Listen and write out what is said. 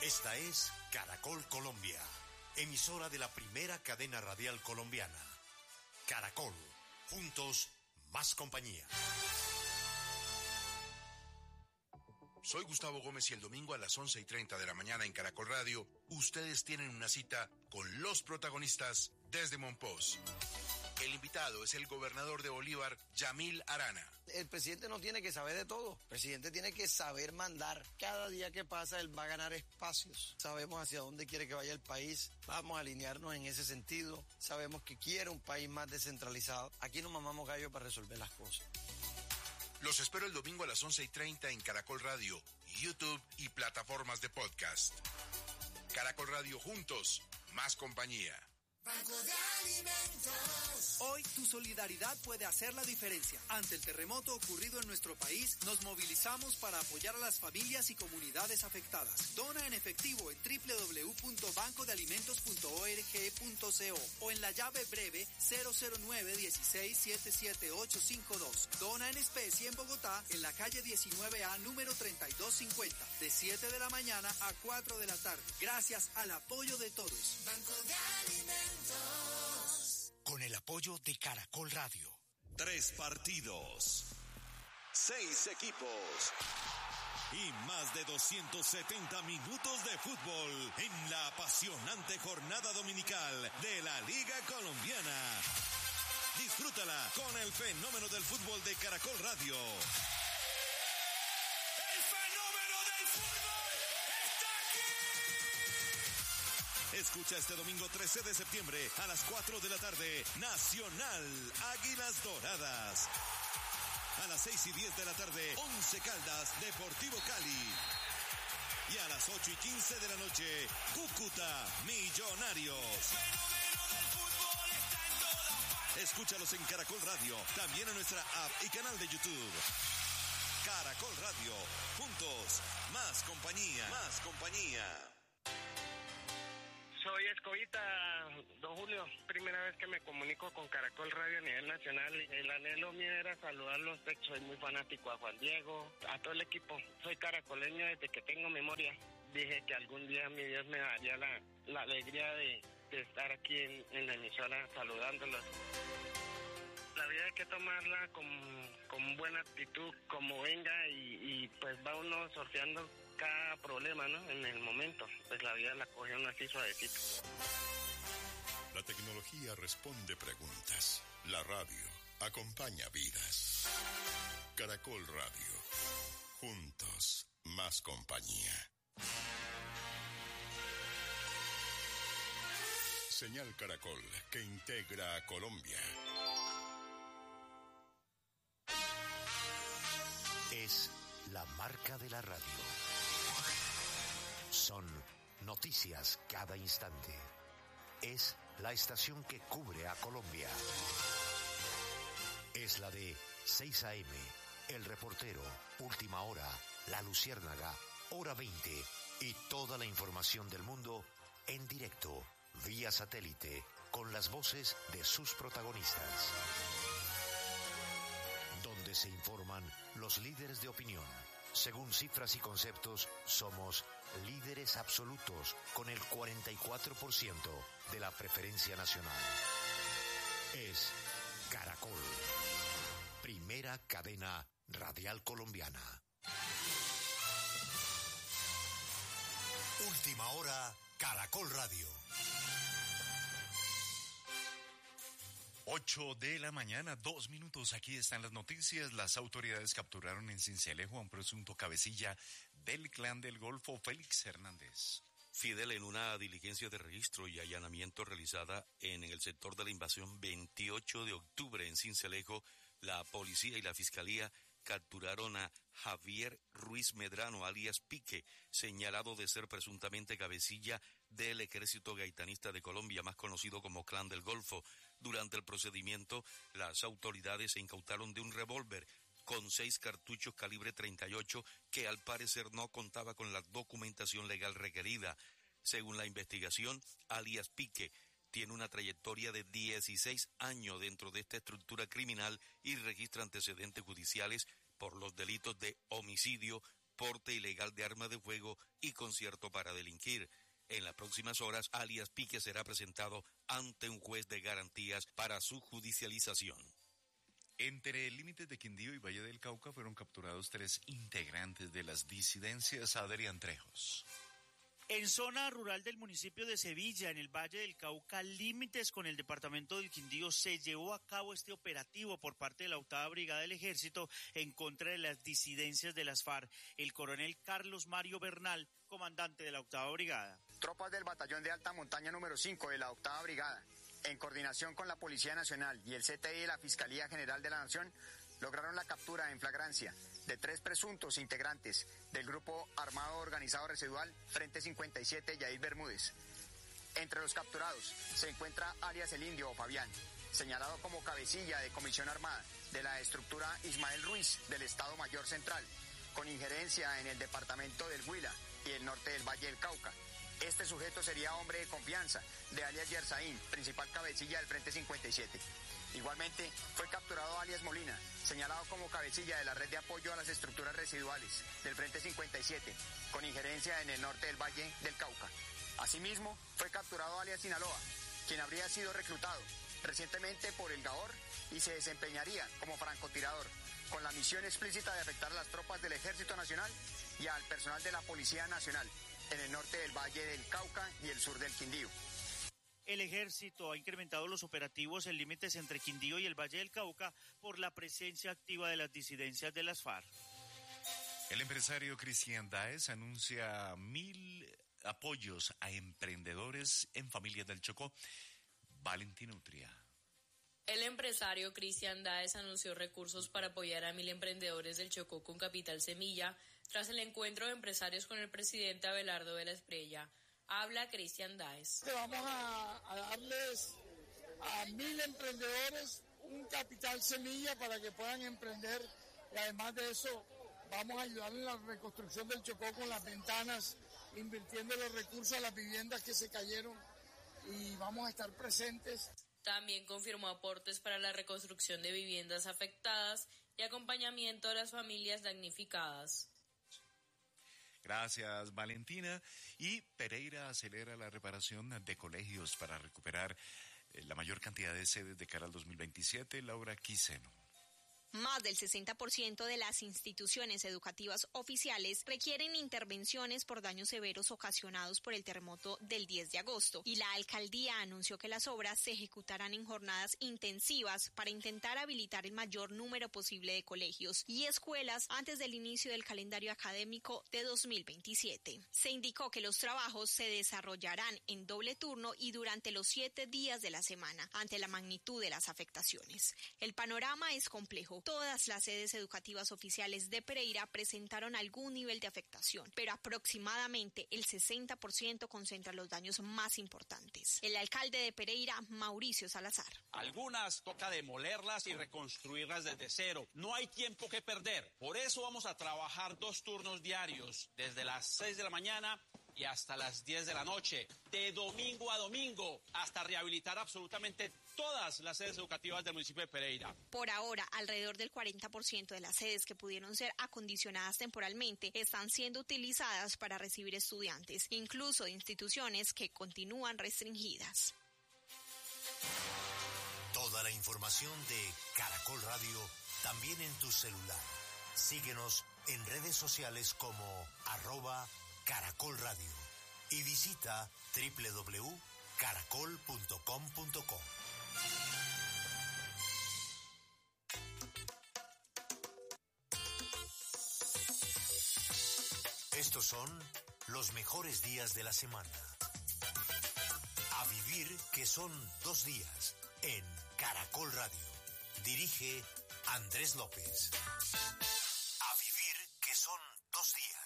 Esta es Caracol Colombia, emisora de la primera cadena radial colombiana. Caracol, juntos, más compañía. Soy Gustavo Gómez y el domingo a las 11:30 de la mañana en Caracol Radio, ustedes tienen una cita con los protagonistas desde Monpós. El invitado es el gobernador de Bolívar, Yamil Arana. El presidente no tiene que saber de todo. El presidente tiene que saber mandar. Cada día que pasa, él va a ganar espacios. Sabemos hacia dónde quiere que vaya el país. Vamos a alinearnos en ese sentido. Sabemos que quiere un país más descentralizado. Aquí no mamamos gallo para resolver las cosas. Los espero el domingo a las 11:30 en Caracol Radio, YouTube y plataformas de podcast. Caracol Radio, juntos, más compañía. Banco de Alimentos. Hoy tu solidaridad puede hacer la diferencia. Ante el terremoto ocurrido en nuestro país, nos movilizamos para apoyar a las familias y comunidades afectadas. Dona en efectivo en www.bancodealimentos.org.co o en la llave breve 009-16-77852. Dona en especie en Bogotá, en la calle 19A, número 3250, de 7 de la mañana a 4 de la tarde. Gracias al apoyo de todos. Banco de Alimentos. Con el apoyo de Caracol Radio. 3 partidos, 6 equipos y más de 270 minutos de fútbol en la apasionante jornada dominical de la Liga Colombiana. Disfrútala con el fenómeno del fútbol de Caracol Radio. Escucha este domingo 13 de septiembre a las 4 de la tarde, Nacional Águilas Doradas. A las 6:10 de la tarde, Once Caldas Deportivo Cali. Y a las 8:15 de la noche, Cúcuta Millonarios. Escúchalos en Caracol Radio, también en nuestra app y canal de YouTube. Caracol Radio, juntos, más compañía, más compañía. Soy Escobita, don Julio. Primera vez que me comunico con Caracol Radio a nivel nacional. El anhelo mío era saludarlos. Soy muy fanático a Juan Diego, a todo el equipo. Soy caracoleño desde que tengo memoria. Dije que algún día mi Dios me daría la alegría de estar aquí en la emisora saludándolos. La vida hay que tomarla con buena actitud, como venga, y pues va uno sorteando cada problema, ¿no? En el momento, pues la vida la coge uno así suavecito. La tecnología responde preguntas. La radio acompaña vidas. Caracol Radio. Juntos, más compañía. Señal Caracol, que integra a Colombia. Es la marca de la radio. Son noticias cada instante. Es la estación que cubre a Colombia. Es la de 6 AM, El Reportero, Última Hora, La Luciérnaga, Hora 20 y toda la información del mundo en directo, vía satélite, con las voces de sus protagonistas. Donde se informan los líderes de opinión. Según cifras y conceptos, somos líderes absolutos con el 44% de la preferencia nacional. Es Caracol, primera cadena radial colombiana. Última Hora, Caracol Radio. 8 de la mañana, 2 minutos. Aquí están las noticias. Las autoridades capturaron en Sincelejo a un presunto cabecilla del Clan del Golfo, Félix Hernández. Fidel, en una diligencia de registro y allanamiento realizada en el sector de la invasión 28 de octubre en Sincelejo, la policía y la fiscalía capturaron a Javier Ruiz Medrano, alias Pique, señalado de ser presuntamente cabecilla del Ejército Gaitanista de Colombia, más conocido como Clan del Golfo. Durante el procedimiento, las autoridades se incautaron de un revólver con 6 cartuchos calibre 38 que al parecer no contaba con la documentación legal requerida. Según la investigación, alias Pique tiene una trayectoria de 16 años dentro de esta estructura criminal y registra antecedentes judiciales por los delitos de homicidio, porte ilegal de arma de fuego y concierto para delinquir. En las próximas horas, alias Pique será presentado ante un juez de garantías para su judicialización. Entre el límite de Quindío y Valle del Cauca fueron capturados 3 integrantes de las disidencias. Adrián Trejos. En zona rural del municipio de Sevilla, en el Valle del Cauca, límites con el departamento del Quindío, se llevó a cabo este operativo por parte de la 8ª Brigada del Ejército en contra de las disidencias de las FARC. El coronel Carlos Mario Bernal, comandante de la 8ª Brigada. Tropas del Batallón de Alta Montaña número 5 de la 8ª Brigada, en coordinación con la Policía Nacional y el CTI de la Fiscalía General de la Nación, lograron la captura en flagrancia de 3 presuntos integrantes del Grupo Armado Organizado Residual Frente 57 Yair Bermúdez. Entre los capturados se encuentra alias El Indio o Fabián, señalado como cabecilla de comisión armada de la estructura Ismael Ruiz del Estado Mayor Central, con injerencia en el departamento del Huila y el norte del Valle del Cauca. Este sujeto sería hombre de confianza de alias Yersaín, principal cabecilla del Frente 57. Igualmente, fue capturado alias Molina, señalado como cabecilla de la red de apoyo a las estructuras residuales del Frente 57, con injerencia en el norte del Valle del Cauca. Asimismo, fue capturado alias Sinaloa, quien habría sido reclutado recientemente por el GAOR y se desempeñaría como francotirador, con la misión explícita de afectar a las tropas del Ejército Nacional y al personal de la Policía Nacional en el norte del Valle del Cauca y el sur del Quindío. El Ejército ha incrementado los operativos en límites entre Quindío y el Valle del Cauca por la presencia activa de las disidencias de las FARC. El empresario Cristian Daes anuncia 1.000 apoyos a emprendedores en familias del Chocó. Valentín Utria. El empresario Cristian Daes anunció recursos para apoyar a 1.000 emprendedores del Chocó con capital semilla tras el encuentro de empresarios con el presidente Abelardo de la Espriella. Habla Cristian Daes. Vamos a darles a 1.000 emprendedores un capital semilla para que puedan emprender, y además de eso vamos a ayudar en la reconstrucción del Chocó con las ventanas, invirtiendo los recursos a las viviendas que se cayeron, y vamos a estar presentes. También confirmó aportes para la reconstrucción de viviendas afectadas y acompañamiento a las familias damnificadas. Gracias, Valentina. Y Pereira acelera la reparación de colegios para recuperar la mayor cantidad de sedes de cara al 2027. Laura Quiseno. Más del 60% de las instituciones educativas oficiales requieren intervenciones por daños severos ocasionados por el terremoto del 10 de agosto, y la alcaldía anunció que las obras se ejecutarán en jornadas intensivas para intentar habilitar el mayor número posible de colegios y escuelas antes del inicio del calendario académico de 2027. Se indicó que los trabajos se desarrollarán en doble turno y durante los 7 días de la semana, ante la magnitud de las afectaciones. El panorama es complejo. Todas las sedes educativas oficiales de Pereira presentaron algún nivel de afectación, pero aproximadamente el 60% concentra los daños más importantes. El alcalde de Pereira, Mauricio Salazar. Algunas toca demolerlas y reconstruirlas desde cero. No hay tiempo que perder. Por eso vamos a trabajar 2 turnos diarios, desde las 6 de la mañana y hasta las 10 de la noche, de domingo a domingo, hasta rehabilitar absolutamente todas las sedes educativas del municipio de Pereira. Por ahora, alrededor del 40% de las sedes que pudieron ser acondicionadas temporalmente están siendo utilizadas para recibir estudiantes, incluso de instituciones que continúan restringidas. Toda la información de Caracol Radio también en tu celular. Síguenos en redes sociales como @Caracol Radio y visita www.caracol.com.co. Estos son los mejores días de la semana. A vivir que son 2 días en Caracol Radio. Dirige Andrés López. A vivir que son 2 días.